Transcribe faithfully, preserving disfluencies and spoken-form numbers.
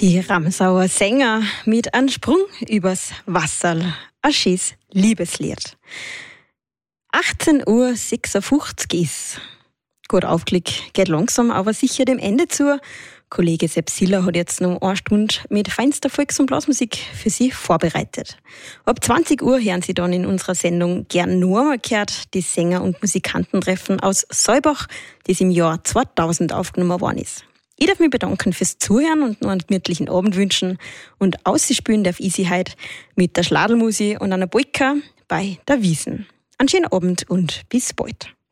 Die Ramsauer Sänger mit einem Sprung übers Wasserl. Ein schönes Liebeslied. achtzehn Uhr sechsundfünfzig ist. Gut aufgelegt, geht langsam, aber sicher dem Ende zu. Kollege Sepp Siller hat jetzt noch eine Stunde mit feinster Volks- und Blasmusik für Sie vorbereitet. Ab zwanzig Uhr hören Sie dann in unserer Sendung gern nur einmal gehört die Sänger- und Musikantentreffen aus Seubach, das im Jahr zweitausend aufgenommen worden ist. Ich darf mich bedanken fürs Zuhören und noch einen gemütlichen Abend wünschen. Und ausspielen darf ich Sie heute mit der Schladelmusik und einer Polka bei der Wiesn. Einen schönen Abend und bis bald.